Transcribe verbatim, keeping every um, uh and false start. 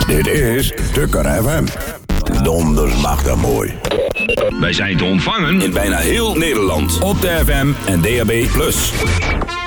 Dit is Tukker F M. Donders mag dat mooi. Wij zijn te ontvangen in bijna heel Nederland. Op de F M en D A B plus.